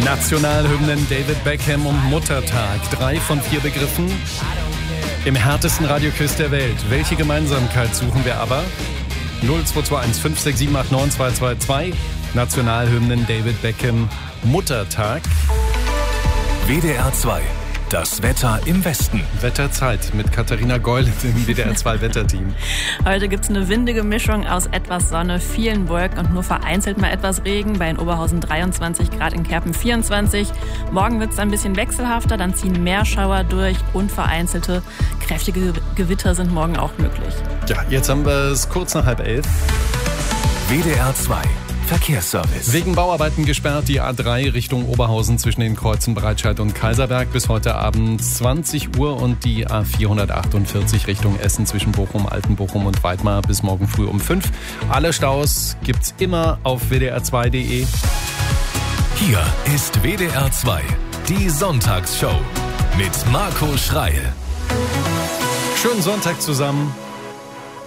Nationalhymnen David Beckham und Muttertag. 3 von 4 Begriffen im härtesten Radioquiz der Welt. Welche Gemeinsamkeit suchen wir aber? 0221 5678 9222. Nationalhymnen David Beckham, Muttertag. WDR 2. Das Wetter im Westen. Wetterzeit mit Katharina Geul im WDR 2 Wetterteam. Heute gibt es eine windige Mischung aus etwas Sonne, vielen Wolken und nur vereinzelt mal etwas Regen. Bei in Oberhausen 23 Grad, in Kerpen 24. Morgen wird es ein bisschen wechselhafter, dann ziehen mehr Schauer durch und vereinzelte kräftige Gewitter sind morgen auch möglich. Ja, jetzt haben wir es kurz nach 10:30. WDR 2. Verkehrsservice. Wegen Bauarbeiten gesperrt die A3 Richtung Oberhausen zwischen den Kreuzen Breitscheid und Kaiserberg bis heute Abend 20 Uhr und die A448 Richtung Essen zwischen Bochum, Altenbochum und Weidmar bis morgen früh um 5. Alle Staus gibt's immer auf wdr2.de. Hier ist WDR 2, die Sonntagsshow mit Marco Schreil. Schönen Sonntag zusammen.